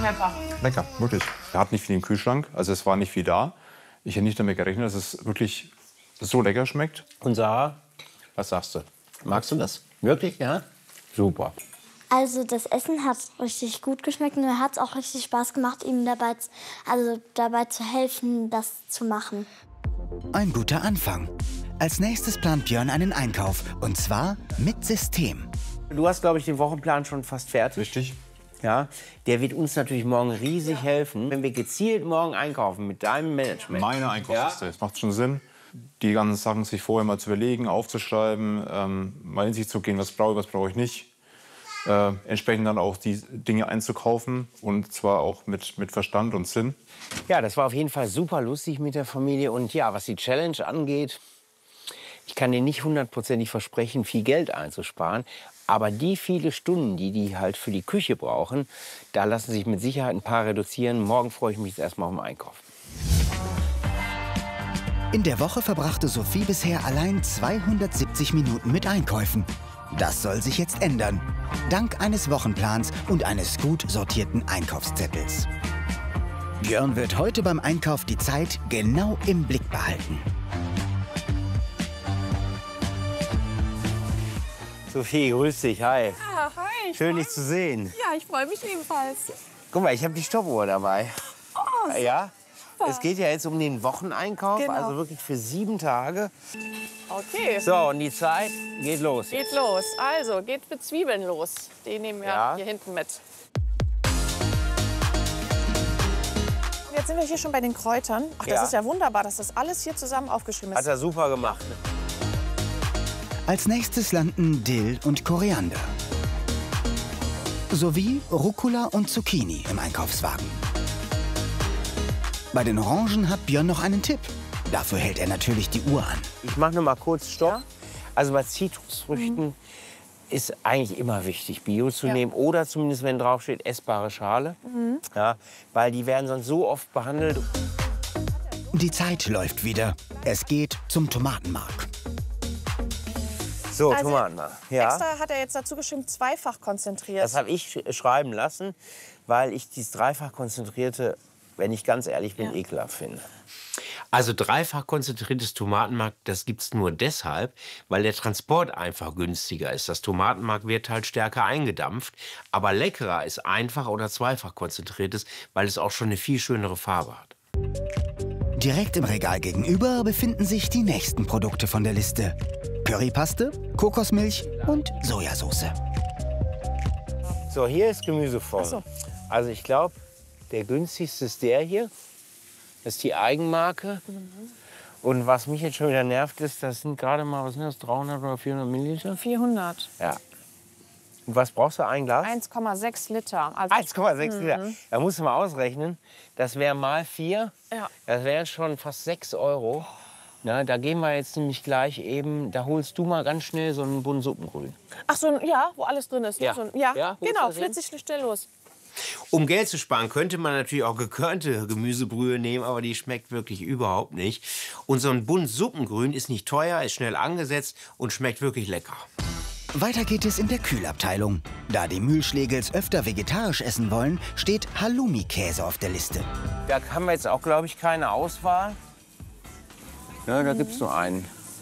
Pepper. Lecker, wirklich. Er hat nicht viel im Kühlschrank, also es war nicht viel da. Ich hätte nicht damit gerechnet, dass es wirklich so lecker schmeckt. Und Sarah, was sagst du? Magst du das? Wirklich, ja? Super. Also das Essen hat richtig gut geschmeckt und mir hat es auch richtig Spaß gemacht, ihm dabei zu helfen, das zu machen. Ein guter Anfang. Als nächstes plant Björn einen Einkauf, und zwar mit System. Du hast, glaube ich, den Wochenplan schon fast fertig. Richtig. Ja, der wird uns natürlich morgen riesig helfen, wenn wir gezielt morgen einkaufen mit deinem Management. Meine Einkaufsliste. Es macht schon Sinn, die ganzen Sachen sich vorher mal zu überlegen, aufzuschreiben, mal in sich zu gehen, was brauche ich nicht. Entsprechend dann auch die Dinge einzukaufen, und zwar auch mit Verstand und Sinn. Ja, das war auf jeden Fall super lustig mit der Familie. Und ja, was die Challenge angeht, ich kann dir nicht hundertprozentig versprechen, viel Geld einzusparen. Aber die viele Stunden, die halt für die Küche brauchen, da lassen sich mit Sicherheit ein paar reduzieren. Morgen freue ich mich jetzt erstmal auf den Einkauf. In der Woche verbrachte Sophie bisher allein 270 Minuten mit Einkäufen. Das soll sich jetzt ändern, dank eines Wochenplans und eines gut sortierten Einkaufszettels. Björn wird heute beim Einkauf die Zeit genau im Blick behalten. Sophie, grüß dich, hi. Ja, hi. Schön, dich zu sehen. Ja, ich freue mich ebenfalls. Guck mal, ich habe die Stoppuhr dabei. Oh, Ja, super. es geht ja jetzt um den Wocheneinkauf, Genau. also wirklich für 7 Tage. Okay, So, und die Zeit geht los. geht los. Also, geht mit Zwiebeln los. Die nehmen wir Ja. hier hinten mit. Jetzt sind wir hier schon bei den Kräutern. Ach, das Ja. ist ja wunderbar, dass das alles hier zusammen aufgeschrieben Hat ist. er super gemacht. Ne? Als nächstes landen Dill und Koriander. Sowie Rucola und Zucchini im Einkaufswagen. Bei den Orangen hat Björn noch einen Tipp. Dafür hält er natürlich die Uhr an. Ich mache noch mal kurz Stopp. Also bei Zitrusfrüchten ist eigentlich immer wichtig, Bio zu nehmen. Oder zumindest, wenn draufsteht, essbare Schale. Ja, weil die werden sonst so oft behandelt. Die Zeit läuft wieder. Es geht zum Tomatenmark. So, Also, Tomatenmark. Ja, Extra hat er jetzt dazu geschrieben, zweifach konzentriert. das habe ich schreiben lassen, weil ich dieses dreifach konzentrierte, wenn ich ganz ehrlich bin, ekelhaft finde. Also dreifach konzentriertes Tomatenmark, das gibt's nur deshalb, weil der Transport einfach günstiger ist. Das Tomatenmark wird halt stärker eingedampft, aber leckerer ist einfach oder zweifach konzentriertes, weil es auch schon eine viel schönere Farbe hat. Direkt im Regal gegenüber befinden sich die nächsten Produkte von der Liste. Currypaste, Kokosmilch und Sojasauce. So, hier ist Gemüseform. Ach so. Also ich glaube, der günstigste ist der hier. Das ist die Eigenmarke. Und was mich jetzt schon wieder nervt, ist, das sind gerade mal, was sind das, 300 oder 400 Milliliter? 400. Ja. Und was brauchst du, ein Glas? 1,6 Liter. Also, 1,6 Liter. Da musst du mal ausrechnen. Das wäre mal 4. Ja. Das wären schon fast 6 Euro. Na, da gehen wir jetzt nämlich gleich eben, da holst du mal ganz schnell so einen Bund Suppengrün. Ach so, ja, wo alles drin ist. Ja. So, ja, Ja, wo ist genau, das hin? flitzig schnell los. Um Geld zu sparen, könnte man natürlich auch gekörnte Gemüsebrühe nehmen, aber die schmeckt wirklich überhaupt nicht. Und so ein Bund Suppengrün ist nicht teuer, ist schnell angesetzt und schmeckt wirklich lecker. Weiter geht es in der Kühlabteilung. Da die Mühlschlägels öfter vegetarisch essen wollen, steht Halloumi-Käse auf der Liste. Da haben wir jetzt auch, glaube ich, keine Auswahl. Ja, da gibt's nur einen.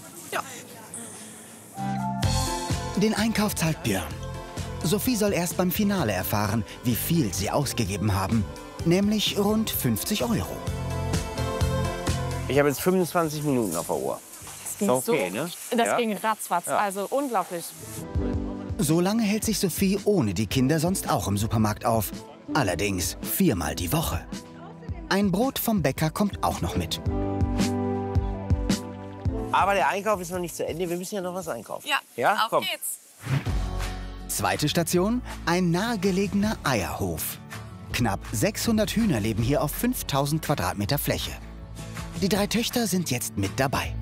Den Einkauf zahlt Björn. Sophie soll erst beim Finale erfahren, wie viel sie ausgegeben haben. Nämlich rund 50 Euro. Ich habe jetzt 25 Minuten auf der Uhr. Das ging, Ist okay, ne? Das Ja? ging ratzfatz, also unglaublich. So lange hält sich Sophie ohne die Kinder sonst auch im Supermarkt auf. Allerdings 4-mal die Woche. Ein Brot vom Bäcker kommt auch noch mit. Aber der Einkauf ist noch nicht zu Ende. Wir müssen ja noch was einkaufen. Ja, auf komm. geht's. Zweite Station, ein nahegelegener Eierhof. Knapp 600 Hühner leben hier auf 5000 Quadratmeter Fläche. Die 3 Töchter sind jetzt mit dabei.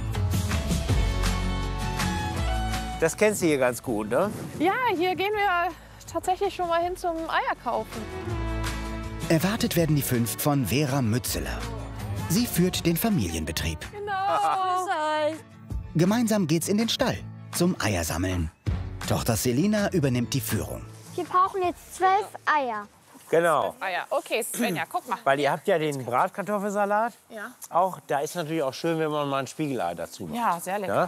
Das kennst du hier ganz gut, ne? Ja, hier gehen wir tatsächlich schon mal hin zum Eierkaufen. Erwartet werden die 5 von Vera Mützeler. Sie führt den Familienbetrieb. Genau. Gemeinsam geht's in den Stall zum Eiersammeln. Tochter Selina übernimmt die Führung. Wir brauchen jetzt 12 Eier. Genau. Eier. Okay, Svenja, guck mal. Weil ihr habt ja den Bratkartoffelsalat. Ja. Auch, da ist natürlich auch schön, wenn man mal ein Spiegelei dazu macht. Ja, sehr lecker.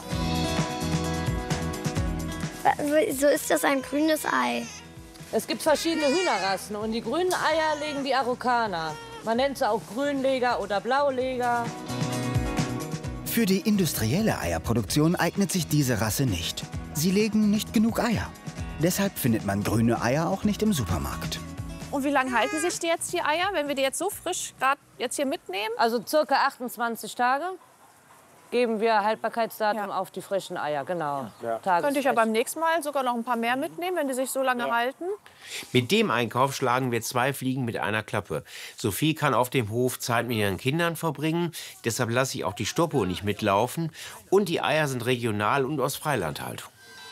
Ja? So ist das ein grünes Ei. Es gibt verschiedene Hühnerrassen und die grünen Eier legen die Araukaner. Man nennt sie auch Grünleger oder Blauleger. Für die industrielle Eierproduktion eignet sich diese Rasse nicht. Sie legen nicht genug Eier. Deshalb findet man grüne Eier auch nicht im Supermarkt. Und wie lange halten sich die jetzt, die Eier, wenn wir die jetzt so frisch gerade jetzt hier mitnehmen? Also circa 28 Tage geben wir Haltbarkeitsdatum auf die frischen Eier, genau. Könnte ich ja beim nächsten Mal sogar noch ein paar mehr mitnehmen, wenn die sich so lange halten. Mit dem Einkauf schlagen wir 2 Fliegen mit einer Klappe. Sophie kann auf dem Hof Zeit mit ihren Kindern verbringen. Deshalb lasse ich auch die Stoppuhr nicht mitlaufen. Und die Eier sind regional und aus Freilandhaltung.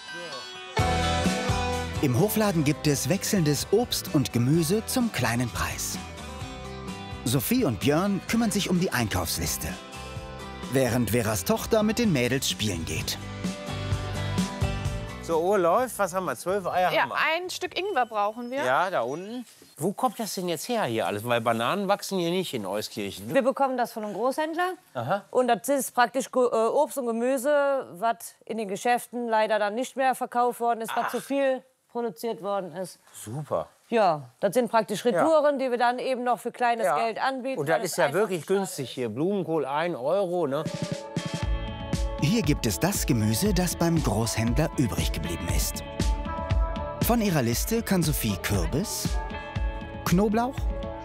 Im Hofladen gibt es wechselndes Obst und Gemüse zum kleinen Preis. Sophie und Björn kümmern sich um die Einkaufsliste, während Veras Tochter mit den Mädels spielen geht. So, Uhr läuft. Was haben wir? 12 Eier Ja, haben wir. ein Stück Ingwer brauchen wir. Ja, da unten. Wo kommt das denn jetzt her hier alles? Weil Bananen wachsen hier nicht in Euskirchen. Ne? Wir bekommen das von einem Großhändler. Und das ist praktisch Obst und Gemüse, was in den Geschäften leider dann nicht mehr verkauft worden ist, was zu viel produziert worden ist. Super. Ja, das sind praktisch Retouren, die wir dann eben noch für kleines Geld anbieten. Und weil das es ist ja einfach wirklich günstig hier. Blumenkohl 1 €, ne? Hier gibt es das Gemüse, das beim Großhändler übrig geblieben ist. Von ihrer Liste kann Sophie Kürbis, Knoblauch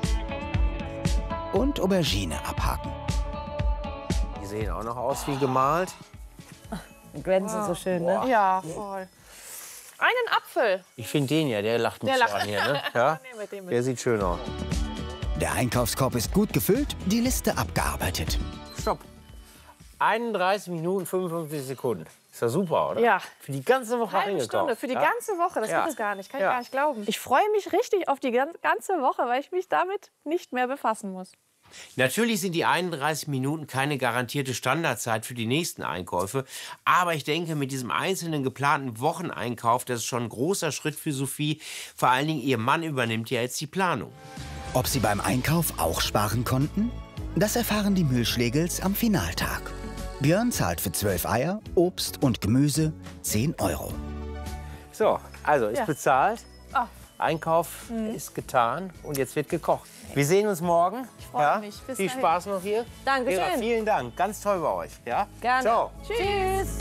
und Aubergine abhaken. Die sehen auch noch aus wie gemalt. glänzen so schön, ne? Ja, voll. Einen Apfel. Ich finde den ja, der lacht mich Der so lacht. an hier, ne? Ja? Nehmen wir den mit. Der sieht schön aus. Der Einkaufskorb ist gut gefüllt, die Liste abgearbeitet. Stopp. 31 Minuten 55 Sekunden. Ist ja super, oder? Ja. Für die ganze Woche Halbe eingekauft. Stunde für die ja? ganze Woche. Das Ja. gibt es gar nicht. Kann ich Ja. gar nicht glauben. Ich freue mich richtig auf die ganze Woche, weil ich mich damit nicht mehr befassen muss. Natürlich sind die 31 Minuten keine garantierte Standardzeit für die nächsten Einkäufe. Aber ich denke, mit diesem einzelnen geplanten Wocheneinkauf, das ist schon ein großer Schritt für Sophie. Vor allen Dingen, ihr Mann übernimmt ja jetzt die Planung. Ob sie beim Einkauf auch sparen konnten? Das erfahren die Mühlschlägels am Finaltag. Björn zahlt für 12 Eier, Obst und Gemüse 10 €. So, also ist Ja. bezahlt. Ah. Einkauf ist getan und jetzt wird gekocht. Wir sehen uns morgen. Ich freue mich. Bis Viel dahin. Spaß noch hier. Dankeschön. Vera, vielen Dank. Ganz toll bei euch. Ja? Gerne. Ciao. Tschüss.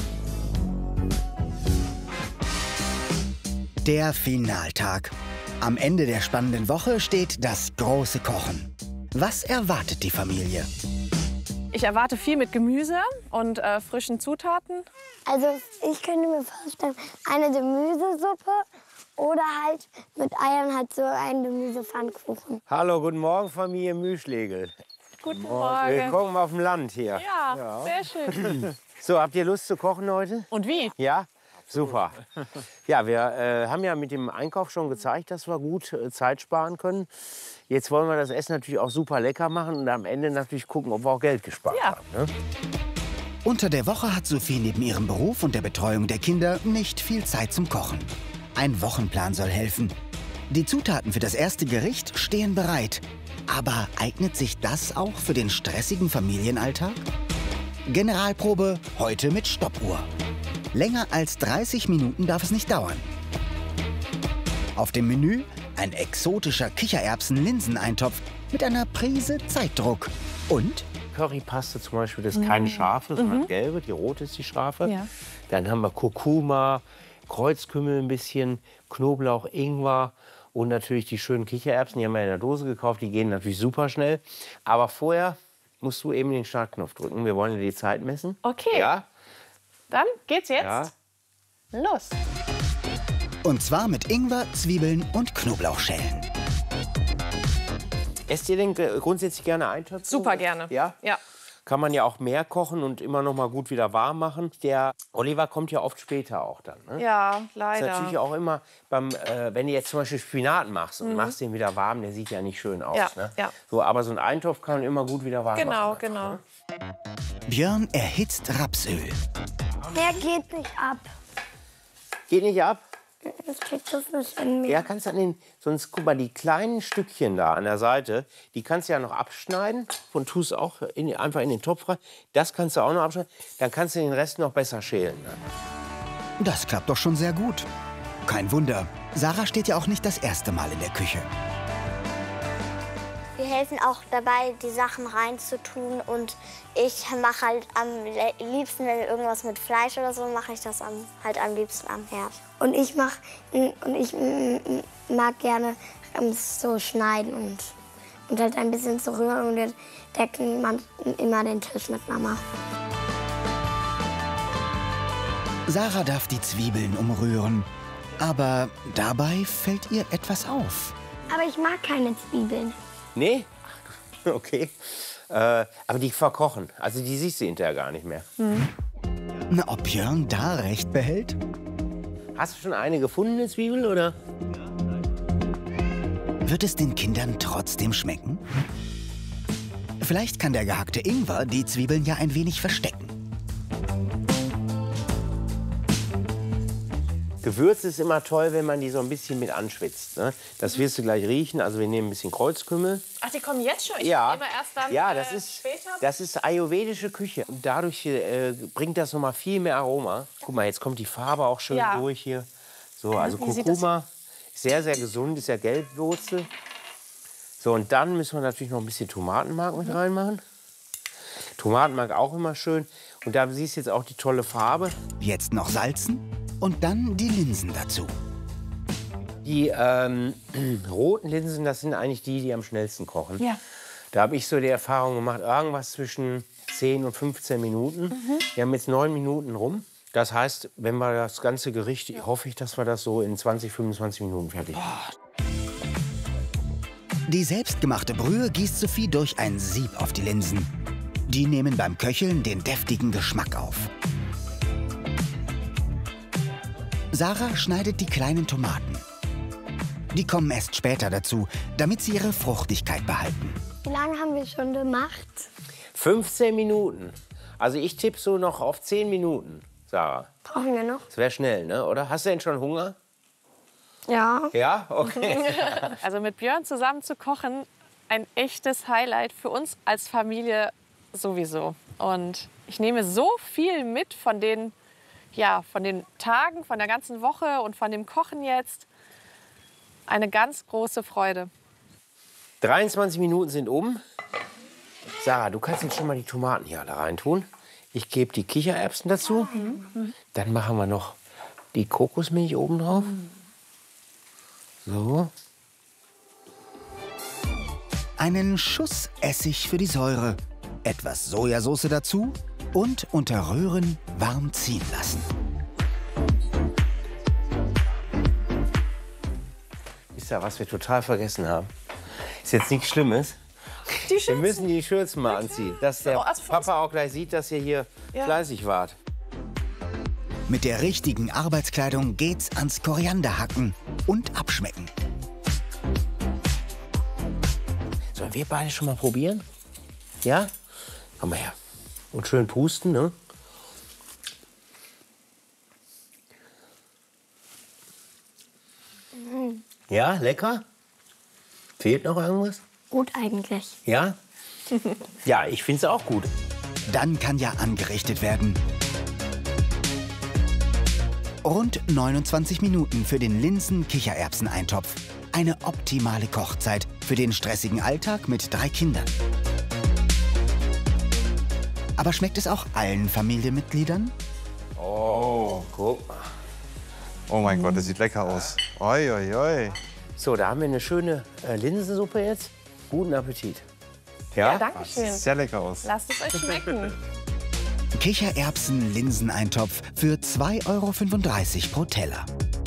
Der Finaltag. Am Ende der spannenden Woche steht das große Kochen. Was erwartet die Familie? Ich erwarte viel mit Gemüse und frischen Zutaten. Also ich könnte mir vorstellen, eine Gemüsesuppe oder halt mit Eiern halt so einen Gemüsepfannkuchen. Hallo, guten Morgen, Familie Mühlschlägel. Guten Morgen. Willkommen auf dem Land hier. Ja, sehr schön. So, habt ihr Lust zu kochen heute? Und wie? Ja? Super. Ja, wir haben ja mit dem Einkauf schon gezeigt, dass wir gut Zeit sparen können. Jetzt wollen wir das Essen natürlich auch super lecker machen und am Ende natürlich gucken, ob wir auch Geld gespart Ja. haben. Ne? Unter der Woche hat Sophie neben ihrem Beruf und der Betreuung der Kinder nicht viel Zeit zum Kochen. Ein Wochenplan soll helfen. Die Zutaten für das erste Gericht stehen bereit. Aber eignet sich das auch für den stressigen Familienalltag? Generalprobe heute mit Stoppuhr. Länger als 30 Minuten darf es nicht dauern. Auf dem Menü ein exotischer Kichererbsen-Linseneintopf mit einer Prise Zeitdruck. Und Currypaste zum Beispiel, das ist keine scharfe, sondern gelbe, die rote ist die scharfe. Ja. Dann haben wir Kurkuma, Kreuzkümmel ein bisschen, Knoblauch, Ingwer und natürlich die schönen Kichererbsen, die haben wir in der Dose gekauft, die gehen natürlich super schnell. Aber vorher musst du eben den Startknopf drücken, wir wollen ja die Zeit messen. Okay. Ja? Dann geht's jetzt Ja. los. Und zwar mit Ingwer, Zwiebeln und Knoblauchschellen. Esst ihr denn grundsätzlich gerne Eintöpfe? Super gerne. Ja? Ja. Kann man ja auch mehr kochen und immer noch mal gut wieder warm machen. Der Oliver kommt ja oft später auch dann. Ne? Ja, Ist leider. natürlich auch immer, wenn du jetzt zum Beispiel Spinat machst und machst den wieder warm, der sieht ja nicht schön aus. Ja, Ne? ja. So, aber so ein Eintopf kann man immer gut wieder warm Genau, machen. genau. Björn erhitzt Rapsöl. Der geht nicht ab. Geht nicht ab? Ich krieg das nicht in mir. Ja, kannst du sonst guck mal, die kleinen Stückchen da an der Seite, die kannst du ja noch abschneiden und tust auch einfach in den Topf rein. Das kannst du auch noch abschneiden, dann kannst du den Rest noch besser schälen. Ne? Das klappt doch schon sehr gut. Kein Wunder, Sarah steht ja auch nicht das erste Mal in der Küche. Wir helfen auch dabei, die Sachen reinzutun. Und ich mache halt am liebsten, wenn irgendwas mit Fleisch oder so, mache ich das halt am liebsten am Herd. Und ich mag gerne so schneiden und halt ein bisschen so rühren. Und wir decken immer den Tisch mit Mama. Sarah darf die Zwiebeln umrühren. Aber dabei fällt ihr etwas auf. Aber ich mag keine Zwiebeln. Nee? Okay. Aber die verkochen. Also die siehst du hinterher gar nicht mehr. Na, ob Björn da recht behält? Hast du schon eine gefundene Zwiebel, oder? Wird es den Kindern trotzdem schmecken? Vielleicht kann der gehackte Ingwer die Zwiebeln ja ein wenig verstecken. Gewürz ist immer toll, wenn man die so ein bisschen mit anschwitzt. Ne? Das wirst du gleich riechen. Also wir nehmen ein bisschen Kreuzkümmel. Ach, die kommen jetzt schon? Ich Ja, nehme erst dann ja, später? das ist ayurvedische Küche. Und dadurch bringt das noch mal viel mehr Aroma. Guck mal, jetzt kommt die Farbe auch schön durch hier. So, also Kurkuma, sehr, sehr gesund, ist ja Gelbwurzel. So, und dann müssen wir natürlich noch ein bisschen Tomatenmark mit reinmachen. Tomatenmark auch immer schön. Und da siehst du jetzt auch die tolle Farbe. Jetzt noch salzen und dann die Linsen dazu. Die roten Linsen, das sind eigentlich die am schnellsten kochen. Ja. Da habe ich so die Erfahrung gemacht, irgendwas zwischen 10 und 15 Minuten. Wir haben jetzt 9 Minuten rum. Das heißt, wenn wir das ganze Gericht, hoffe ich, dass wir das so in 20, 25 Minuten fertig haben. Die selbstgemachte Brühe gießt Sophie durch ein Sieb auf die Linsen. Die nehmen beim Köcheln den deftigen Geschmack auf. Sarah schneidet die kleinen Tomaten. Die kommen erst später dazu, damit sie ihre Fruchtigkeit behalten. Wie lange haben wir schon gemacht? 15 Minuten. Also ich tippe so noch auf 10 Minuten, Sarah. Brauchen wir noch? Das wäre schnell, ne? Oder? Hast du denn schon Hunger? Ja. Ja? Okay. Also mit Björn zusammen zu kochen, ein echtes Highlight für uns als Familie sowieso. Und ich nehme so viel mit von den Tagen, von der ganzen Woche und von dem Kochen jetzt. Eine ganz große Freude. 23 Minuten sind um. Sarah, du kannst jetzt schon mal die Tomaten hier alle reintun. Ich gebe die Kichererbsen dazu. Dann machen wir noch die Kokosmilch oben drauf. So. Einen Schuss Essig für die Säure, etwas Sojasauce dazu und unter Rühren warm ziehen lassen. Wisst ihr, was wir total vergessen haben? Ist jetzt nichts Schlimmes. Wir müssen die Schürzen mal anziehen, dass der Papa auch gleich sieht, dass ihr hier fleißig wart. Mit der richtigen Arbeitskleidung geht's ans Korianderhacken und abschmecken. Sollen wir beide schon mal probieren? Ja? Komm mal her. Und schön pusten, ne? Ja, lecker? Fehlt noch irgendwas? Gut eigentlich. Ja? Ja, ich finde es auch gut. Dann kann ja angerichtet werden. Rund 29 Minuten für den Linsen-Kichererbsen-Eintopf. Eine optimale Kochzeit für den stressigen Alltag mit 3 Kindern. Aber schmeckt es auch allen Familienmitgliedern? Oh, guck mal. Oh mein Gott, das sieht lecker aus. Oi, oi, oi. So, da haben wir eine schöne Linsensuppe jetzt. Guten Appetit. Ja? Danke schön. Sieht sehr lecker aus. Lasst es euch schmecken. Kichererbsen-Linseneintopf für 2,35 € pro Teller.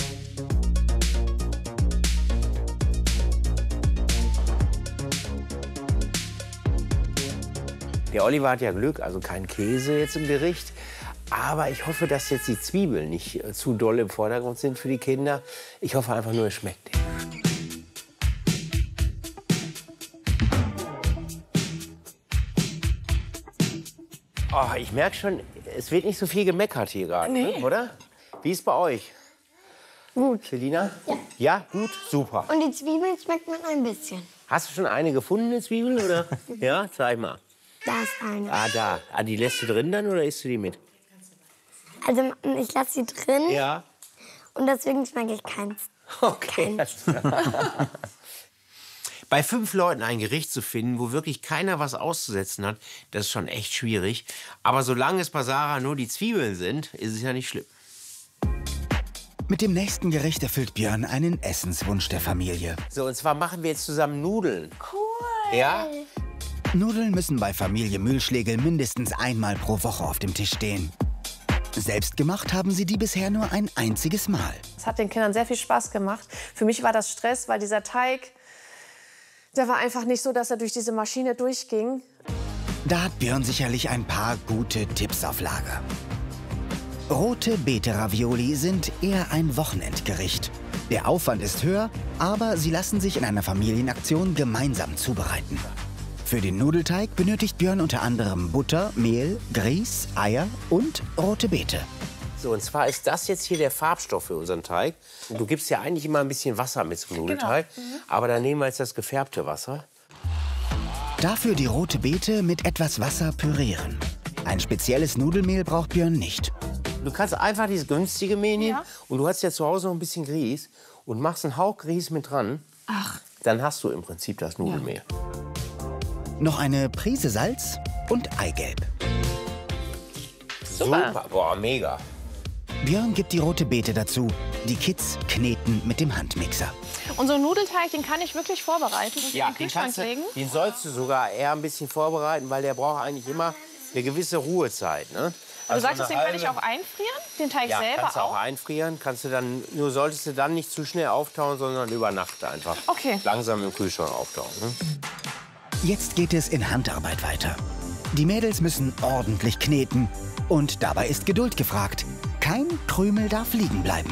Der Oliver hat ja Glück, also kein Käse jetzt im Gericht. Aber ich hoffe, dass jetzt die Zwiebeln nicht zu doll im Vordergrund sind für die Kinder. Ich hoffe einfach nur, es schmeckt denen. Oh, ich merke schon, es wird nicht so viel gemeckert hier gerade, ne? Oder? Wie ist bei euch? Gut. Selina? Ja. Ja, gut, super. Und die Zwiebeln schmeckt man ein bisschen. Hast du schon eine gefunden, eine Zwiebel, oder? Ja, zeig mal. Da ist eine. Ah, da. Ah, die lässt du drin dann oder isst du die mit? Also ich lasse sie drin Ja. und deswegen schmecke ich keins. Okay. Bei 5 Leuten ein Gericht zu finden, wo wirklich keiner was auszusetzen hat, das ist schon echt schwierig. Aber solange es bei Sarah nur die Zwiebeln sind, ist es ja nicht schlimm. Mit dem nächsten Gericht erfüllt Björn einen Essenswunsch der Familie. So, und zwar machen wir jetzt zusammen Nudeln. Cool. Ja? Nudeln müssen bei Familie Mühlschlegel mindestens einmal pro Woche auf dem Tisch stehen. Selbst gemacht haben sie die bisher nur ein einziges Mal. Es hat den Kindern sehr viel Spaß gemacht. Für mich war das Stress, weil dieser Teig, der war einfach nicht so, dass er durch diese Maschine durchging. Da hat Björn sicherlich ein paar gute Tipps auf Lager. Rote Beete-Ravioli sind eher ein Wochenendgericht. Der Aufwand ist höher, aber sie lassen sich in einer Familienaktion gemeinsam zubereiten. Für den Nudelteig benötigt Björn unter anderem Butter, Mehl, Grieß, Eier und rote Beete. So, und zwar ist das jetzt hier der Farbstoff für unseren Teig. Und du gibst ja eigentlich immer ein bisschen Wasser mit zum Nudelteig. Aber dann nehmen wir jetzt das gefärbte Wasser. Dafür die rote Beete mit etwas Wasser pürieren. Ein spezielles Nudelmehl braucht Björn nicht. Du kannst einfach dieses günstige Mehl nehmen. Und du hast ja zu Hause noch ein bisschen Grieß. Und machst einen Hauch Grieß mit dran. Ach. Dann hast du im Prinzip das Nudelmehl. Noch eine Prise Salz und Eigelb. Super. Boah, mega. Björn gibt die rote Beete dazu. Die Kids kneten mit dem Handmixer. Unseren Nudelteig, den kann ich wirklich vorbereiten und in den Kühlschrank legen. Den sollst du sogar eher ein bisschen vorbereiten, weil der braucht eigentlich immer eine gewisse Ruhezeit. Ne? Du sagtest, den kann ich auch einfrieren? Den Teig Ja, selber kannst du auch auch? einfrieren. Kannst du dann, nur solltest du dann nicht zu schnell auftauen, sondern über Nacht einfach. Okay. Langsam im Kühlschrank auftauen. Ne? Jetzt geht es in Handarbeit weiter. Die Mädels müssen ordentlich kneten. Und dabei ist Geduld gefragt. Kein Krümel darf liegen bleiben.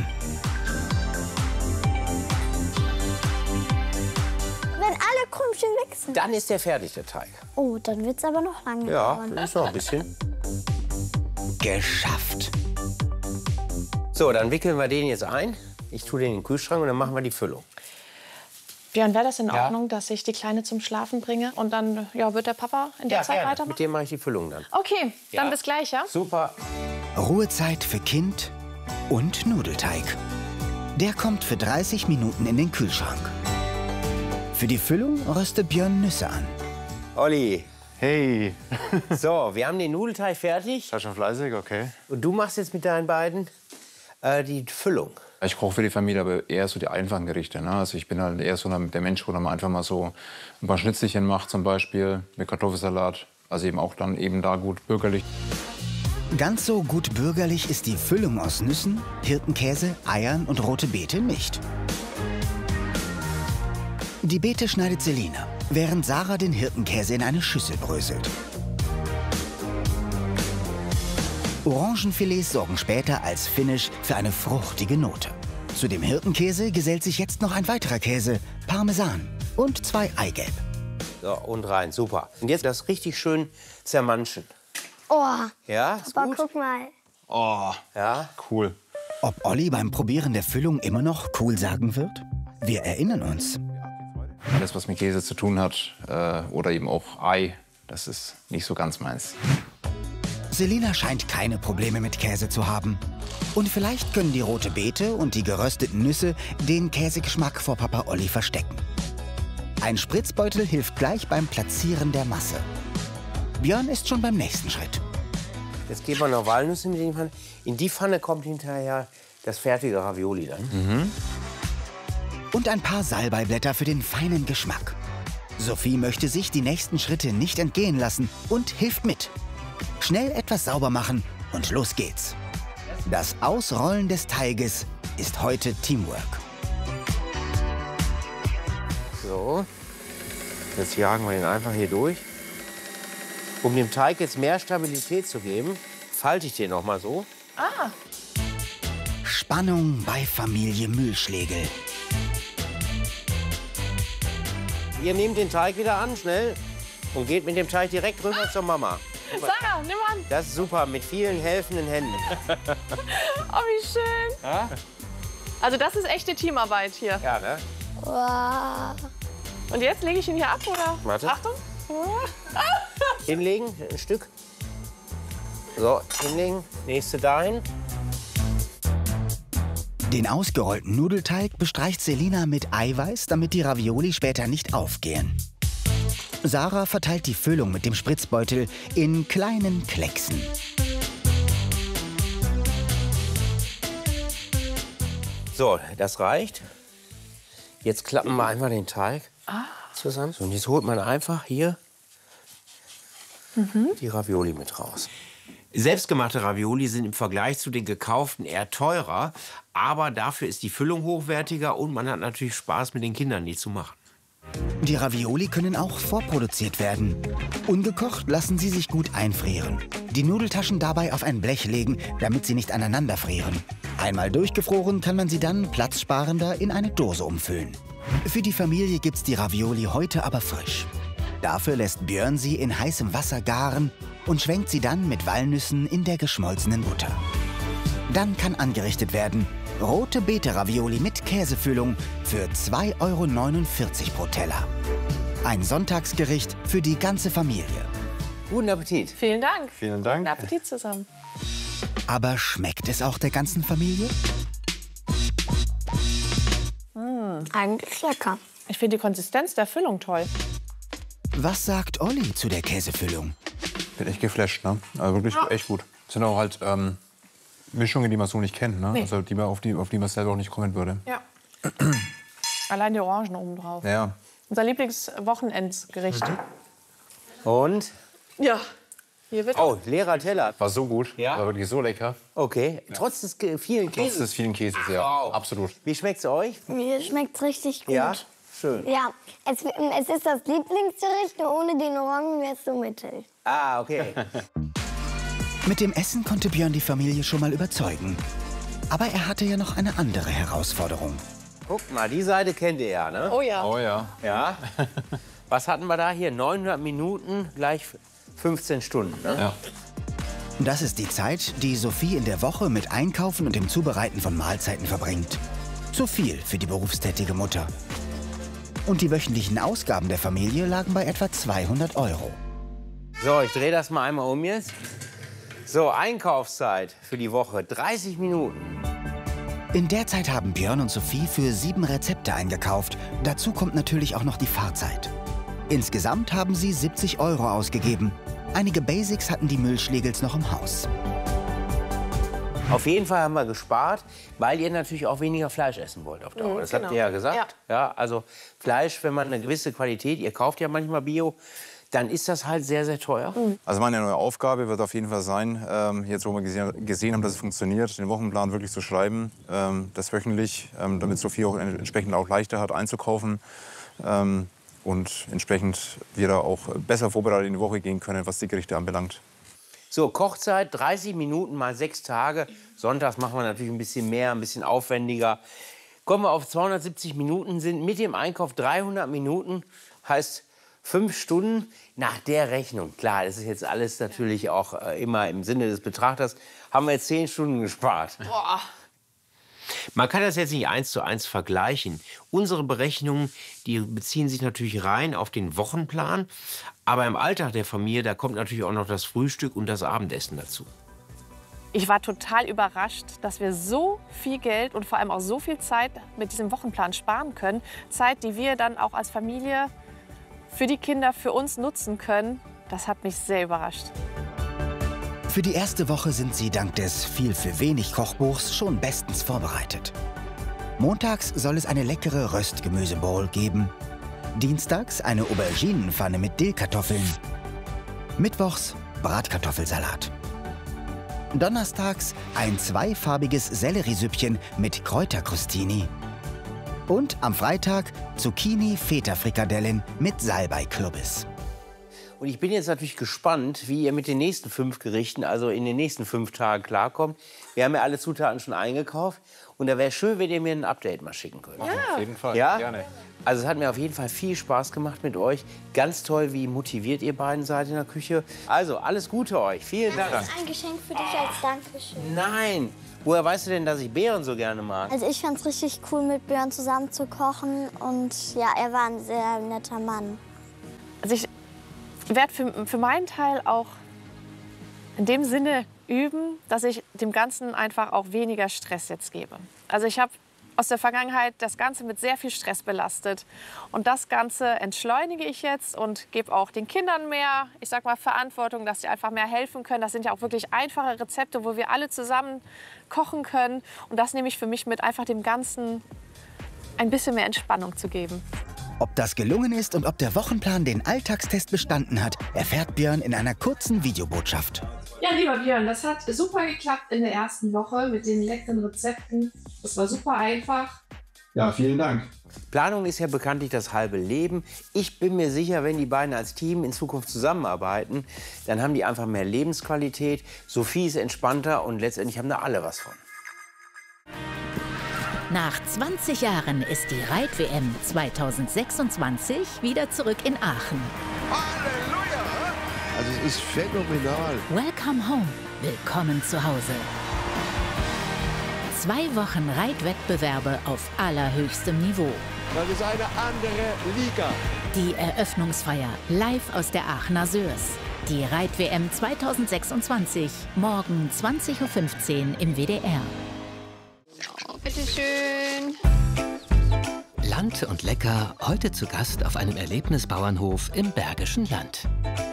Wenn alle Krümchen weg sind. Dann ist der fertig, der Teig. Oh, dann wird's aber noch lange Ja, dauern. das ist noch ein bisschen. Geschafft. So, dann wickeln wir den jetzt ein. Ich tue den in den Kühlschrank und dann machen wir die Füllung. Björn, wäre das in Ja. Ordnung, dass ich die Kleine zum Schlafen bringe? Und dann wird der Papa in der Zeit gerne. weitermachen? Mit dem mache ich die Füllung dann. Okay, dann Ja. bis gleich, ja? Super. Ruhezeit für Kind und Nudelteig. Der kommt für 30 Minuten in den Kühlschrank. Für die Füllung röstet Björn Nüsse an. Olli, Hey, so, wir haben den Nudelteig fertig. seid schon fleißig, okay. Und du machst jetzt mit deinen beiden die Füllung. Ich koche für die Familie aber eher so die einfachen Gerichte. Ne? Also ich bin halt eher so der Mensch, wo man einfach mal so ein paar Schnitzelchen macht zum Beispiel mit Kartoffelsalat. Also eben auch dann eben da gut bürgerlich. Ganz so gut bürgerlich ist die Füllung aus Nüssen, Hirtenkäse, Eiern und rote Beete nicht. Die Beete schneidet Selina, während Sarah den Hirtenkäse in eine Schüssel bröselt. Orangenfilets sorgen später als Finish für eine fruchtige Note. Zu dem Hirtenkäse gesellt sich jetzt noch ein weiterer Käse, Parmesan und 2 Eigelb. So, und rein, super. Und jetzt das richtig schön zermanschen. Oh, Ja, ist aber gut? guck mal. Oh, Ja, cool. Ob Olli beim Probieren der Füllung immer noch cool sagen wird? Wir erinnern uns. Alles, was mit Käse zu tun hat oder eben auch Ei, das ist nicht so ganz meins. Selina scheint keine Probleme mit Käse zu haben. Und vielleicht können die rote Beete und die gerösteten Nüsse den Käsegeschmack vor Papa Olli verstecken. Ein Spritzbeutel hilft gleich beim Platzieren der Masse. Björn ist schon beim nächsten Schritt. jetzt geben wir noch Walnüsse mit in die Pfanne. In die Pfanne kommt hinterher das fertige Ravioli dann. Und ein paar Salbeiblätter für den feinen Geschmack. Sophie möchte sich die nächsten Schritte nicht entgehen lassen und hilft mit. Schnell etwas sauber machen und los geht's. Das Ausrollen des Teiges ist heute Teamwork. So, jetzt jagen wir den einfach hier durch. Um dem Teig jetzt mehr Stabilität zu geben, falte ich den noch mal so. Spannung bei Familie Mühlschlegel. Ihr nehmt den Teig wieder an, schnell, und geht mit dem Teig direkt rüber zur Mama. Sarah, nimm an. Das ist super, mit vielen helfenden Händen. Oh, wie schön. Also das ist echte Teamarbeit hier. Ja, ne? Wow. Und jetzt lege ich ihn hier ab, oder? Warte. Achtung. Hinlegen, ein Stück. So, hinlegen. Nächste dahin. Den ausgerollten Nudelteig bestreicht Selina mit Eiweiß, damit die Ravioli später nicht aufgehen. Sarah verteilt die Füllung mit dem Spritzbeutel in kleinen Klecksen. So, das reicht. Jetzt klappen wir einfach den Teig zusammen. So, und jetzt holt man einfach hier die Ravioli mit raus. Selbstgemachte Ravioli sind im Vergleich zu den gekauften eher teurer, aber dafür ist die Füllung hochwertiger und man hat natürlich Spaß mit den Kindern, die zu machen. Die Ravioli können auch vorproduziert werden. Ungekocht lassen sie sich gut einfrieren. Die Nudeltaschen dabei auf ein Blech legen, damit sie nicht aneinander frieren. Einmal durchgefroren kann man sie dann platzsparender in eine Dose umfüllen. Für die Familie gibt's die Ravioli heute aber frisch. Dafür lässt Björn sie in heißem Wasser garen und schwenkt sie dann mit Walnüssen in der geschmolzenen Butter. Dann kann angerichtet werden. Rote Beete-Ravioli mit Käsefüllung für 2,49 € pro Teller. Ein Sonntagsgericht für die ganze Familie. Guten Appetit. Vielen Dank. Vielen Dank. Guten Appetit zusammen. Aber schmeckt es auch der ganzen Familie? Eigentlich lecker. Ich finde die Konsistenz der Füllung toll. Was sagt Olli zu der Käsefüllung? Bin echt geflasht, ne? Also wirklich echt gut. Das sind auch halt Mischungen, die man so nicht kennt, ne? Nee. Also auf die man selber auch nicht kommen würde. Ja. Allein die Orangen oben drauf. Ja. Unser Lieblingswochenendsgericht. Und? Ja. Hier wird Oh, leerer Teller. War so gut. Ja? War wirklich so lecker. Okay, trotz des vielen Trotz Käses. des vielen Käses, ja. Wow. Absolut. Wie schmeckt's euch? Mir schmeckt's richtig gut. Ja? Schön. Ja, es ist das Lieblingsgericht, nur ohne den Orangen wär's so mittel. Ah, okay. Mit dem Essen konnte Björn die Familie schon mal überzeugen. Aber er hatte ja noch eine andere Herausforderung. Guck mal, die Seite kennt ihr ja, ne? Oh ja. Oh ja. Ja. Was hatten wir da hier? 900 Minuten gleich 15 Stunden, ne? Ja. Das ist die Zeit, die Sophie in der Woche mit Einkaufen und dem Zubereiten von Mahlzeiten verbringt. Zu viel für die berufstätige Mutter. Und die wöchentlichen Ausgaben der Familie lagen bei etwa 200 €. So, ich drehe das mal einmal um jetzt. So, Einkaufszeit für die Woche, 30 Minuten. In der Zeit haben Björn und Sophie für 7 Rezepte eingekauft. Dazu kommt natürlich auch noch die Fahrzeit. Insgesamt haben sie 70 € ausgegeben. Einige Basics hatten die Müllschlegels noch im Haus. Auf jeden Fall haben wir gespart, weil ihr natürlich auch weniger Fleisch essen wollt auf Dauer. Das habt ihr ja gesagt. Ja, also Fleisch, wenn man eine gewisse Qualität, ihr kauft ja manchmal Bio, dann ist das halt sehr, sehr teuer. Also meine neue Aufgabe wird auf jeden Fall sein, jetzt wo wir gesehen haben, dass es funktioniert, den Wochenplan wirklich zu schreiben, das wöchentlich, damit Sophie auch entsprechend auch leichter hat einzukaufen und entsprechend wir da auch besser vorbereitet in die Woche gehen können, was die Gerichte anbelangt. So, Kochzeit 30 Minuten mal 6 Tage. Sonntags machen wir natürlich ein bisschen mehr, ein bisschen aufwendiger. Kommen wir auf 270 Minuten, sind mit dem Einkauf 300 Minuten, heißt 5 Stunden nach der Rechnung. Klar, das ist jetzt alles natürlich auch immer im Sinne des Betrachters. Haben wir jetzt 10 Stunden gespart. Boah. Man kann das jetzt nicht 1:1 vergleichen. Unsere Berechnungen, die beziehen sich natürlich rein auf den Wochenplan. Aber im Alltag der Familie, da kommt natürlich auch noch das Frühstück und das Abendessen dazu. Ich war total überrascht, dass wir so viel Geld und vor allem auch so viel Zeit mit diesem Wochenplan sparen können. Zeit, die wir dann auch als Familie für die Kinder, für uns nutzen können. Das hat mich sehr überrascht. Für die erste Woche sind sie dank des viel für wenig Kochbuchs schon bestens vorbereitet. Montags soll es eine leckere Röstgemüsebowl geben. Dienstags eine Auberginenpfanne mit Dillkartoffeln. Mittwochs Bratkartoffelsalat. Donnerstags ein zweifarbiges Selleriesüppchen mit Kräuterkrustini. Und am Freitag Zucchini-Feta-Frikadellen mit Salbei-Kürbis. Und ich bin jetzt natürlich gespannt, wie ihr mit den nächsten 5 Gerichten, also in den nächsten 5 Tagen klarkommt. Wir haben ja alle Zutaten schon eingekauft. Und da wäre schön, wenn ihr mir ein Update mal schicken könnt. Ja. Auf jeden Fall, ja? gerne. Also es hat mir auf jeden Fall viel Spaß gemacht mit euch. Ganz toll, wie motiviert ihr beiden seid in der Küche. Also alles Gute euch. Vielen Dank. Das ist ein Geschenk für dich als Dankeschön. Nein. Woher weißt du denn, dass ich Beeren so gerne mag? Also ich fand es richtig cool, mit Björn zusammen zu kochen. Und ja, er war ein sehr netter Mann. Also ich werde für meinen Teil auch in dem Sinne üben, dass ich dem Ganzen einfach auch weniger Stress jetzt gebe. Also ich habe aus der Vergangenheit das Ganze mit sehr viel Stress belastet. Und das Ganze entschleunige ich jetzt und gebe auch den Kindern mehr, ich sag mal, Verantwortung, dass sie einfach mehr helfen können. Das sind ja auch wirklich einfache Rezepte, wo wir alle zusammen kochen können. Und das nehme ich für mich mit, einfach dem Ganzen ein bisschen mehr Entspannung zu geben. Ob das gelungen ist und ob der Wochenplan den Alltagstest bestanden hat, erfährt Björn in einer kurzen Videobotschaft. Ja, lieber Björn, das hat super geklappt in der ersten Woche mit den leckeren Rezepten. Das war super einfach. Ja, vielen Dank. Planung ist ja bekanntlich das halbe Leben. Ich bin mir sicher, wenn die beiden als Team in Zukunft zusammenarbeiten, dann haben die einfach mehr Lebensqualität. Sophie ist entspannter und letztendlich haben da alle was von. Nach 20 Jahren ist die Reit-WM 2026 wieder zurück in Aachen. Halleluja! Also es ist phänomenal. Welcome home. Willkommen zu Hause. 2 Wochen Reitwettbewerbe auf allerhöchstem Niveau. Das ist eine andere Liga. Die Eröffnungsfeier live aus der Aachener Sörs. Die Reit-WM 2026, morgen 20:15 Uhr im WDR. Bitteschön. Land und Lecker, heute zu Gast auf einem Erlebnisbauernhof im Bergischen Land.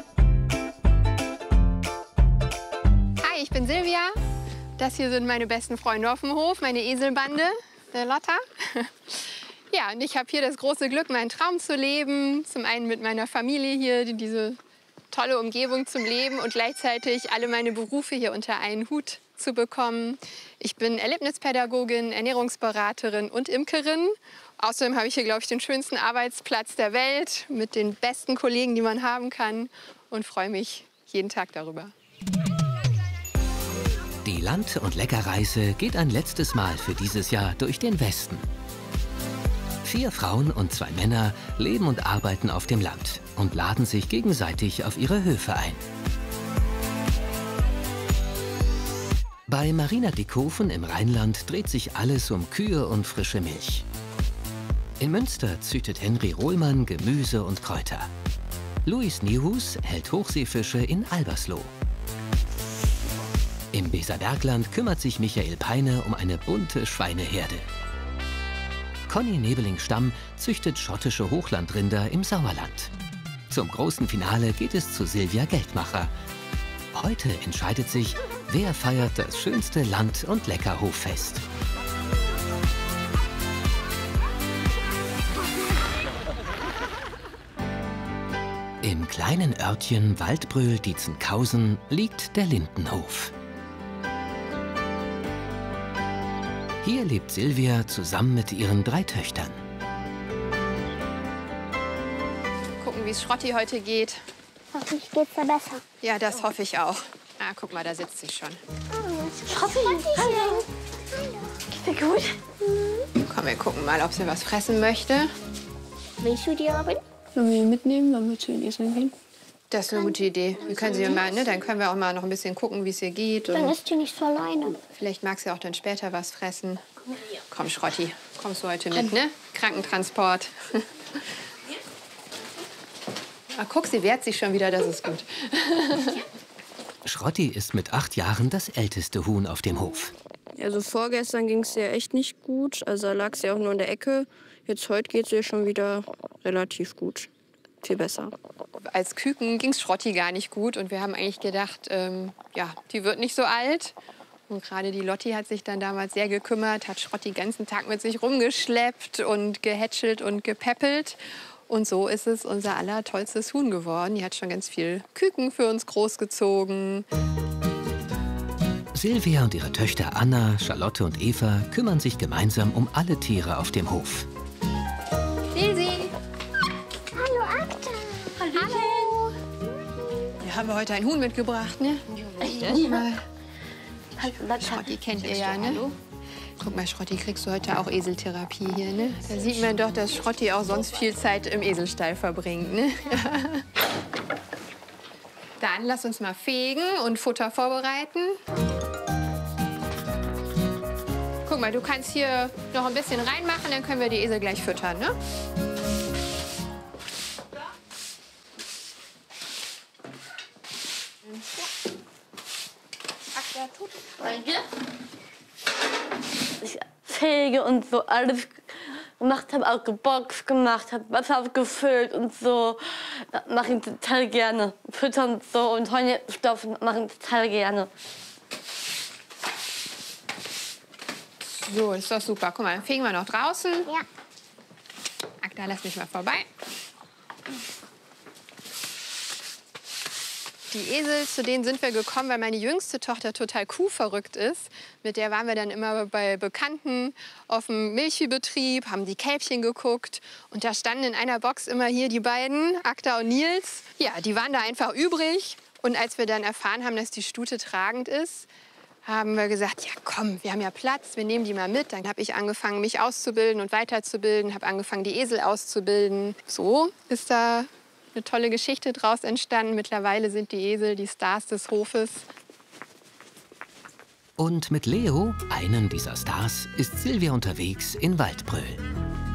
Hi, ich bin Silvia. Das hier sind meine besten Freunde auf dem Hof, meine Eselbande, der Lotta. Ja, und ich habe hier das große Glück, meinen Traum zu leben. Zum einen mit meiner Familie hier, diese tolle Umgebung zum Leben und gleichzeitig alle meine Berufe hier unter einen Hut zu bekommen. Ich bin Erlebnispädagogin, Ernährungsberaterin und Imkerin. Außerdem habe ich hier, glaube ich, den schönsten Arbeitsplatz der Welt mit den besten Kollegen, die man haben kann und freue mich jeden Tag darüber. Die Land- und Leckerreise geht ein letztes Mal für dieses Jahr durch den Westen. 4 Frauen und 2 Männer leben und arbeiten auf dem Land und laden sich gegenseitig auf ihre Höfe ein. Bei Marina Dickhofen im Rheinland dreht sich alles um Kühe und frische Milch. In Münster züchtet Henry Rohlmann Gemüse und Kräuter. Luis Nihus hält Hochseefische in Albersloh. Im Weserbergland kümmert sich Michael Peine um eine bunte Schweineherde. Conny Nebeling-Stamm züchtet schottische Hochlandrinder im Sauerland. Zum großen Finale geht es zu Silvia Geldmacher. Heute entscheidet sich, wer feiert das schönste Land- und Leckerhoffest. Im kleinen Örtchen Waldbröl-Dietzenkhausen liegt der Lindenhof. Hier lebt Silvia zusammen mit ihren 3 Töchtern. Gucken, wie es Schrotti heute geht. Hoffentlich geht's dir besser. Ja, das hoffe ich auch. Ah, guck mal, da sitzt sie schon. Schrotti, hallo. Geht's dir gut? Komm, wir gucken mal, ob sie was fressen möchte. Willst du die Robin? Sollen wir ihn mitnehmen, wenn wir zu den Eseln gehen? Das ist eine gute Idee. Wir können sie mal, ne? Dann können wir auch mal noch ein bisschen gucken, wie es ihr geht. Dann Und ist sie nicht so alleine. vielleicht mag sie auch dann später was fressen. Komm, Schrotti, kommst du heute mit, ne? Krankentransport. Ah, guck, sie wehrt sich schon wieder, das ist gut. Schrotti ist mit 8 Jahren das älteste Huhn auf dem Hof. Also vorgestern ging es ihr echt nicht gut. Also da lag sie auch nur in der Ecke. Jetzt heute geht es ihr schon wieder relativ gut. Viel besser. Als Küken ging es Schrotti gar nicht gut. Und wir haben eigentlich gedacht, ja, die wird nicht so alt. Und gerade die Lotti hat sich dann damals sehr gekümmert, hat Schrotti den ganzen Tag mit sich rumgeschleppt und gehätschelt und gepäppelt. Und so ist es unser allertollstes Huhn geworden. Die hat schon ganz viel Küken für uns großgezogen. Silvia und ihre Töchter Anna, Charlotte und Eva kümmern sich gemeinsam um alle Tiere auf dem Hof. Silsi! Hallo, Akta. Hallo. Da haben wir heute ein Huhn mitgebracht, ne? Ja. Schrotti kennt ihr ja, ne? Guck mal, Schrotti, kriegst du heute auch Eseltherapie hier, ne? Da sieht man doch, dass Schrotti auch sonst viel Zeit im Eselstall verbringt, ne? Dann lass uns mal fegen und Futter vorbereiten. Guck mal, du kannst hier noch ein bisschen reinmachen, dann können wir die Esel gleich füttern, ne? Ich fege und so alles gemacht habe, auch geboxt gemacht, habe Wasser aufgefüllt und so. Das mache ich total gerne. Füttern und so und Heunestopf mache ich total gerne. So, ist doch super. Guck mal, dann fegen wir noch draußen. Ja. Agda, lass mich mal vorbei. Die Esel, zu denen sind wir gekommen, weil meine jüngste Tochter total kuhverrückt ist. Mit der waren wir dann immer bei Bekannten auf dem Milchviehbetrieb, haben die Kälbchen geguckt. Und da standen in einer Box immer hier die beiden, Agda und Nils. Ja, die waren da einfach übrig. Und als wir dann erfahren haben, dass die Stute tragend ist, haben wir gesagt, ja komm, wir haben ja Platz, wir nehmen die mal mit. Dann habe ich angefangen, mich auszubilden und weiterzubilden, habe angefangen, die Esel auszubilden. So ist da eine tolle Geschichte draus entstanden. Mittlerweile sind die Esel die Stars des Hofes. Und mit Leo, einem dieser Stars, ist Silvia unterwegs in Waldbröl.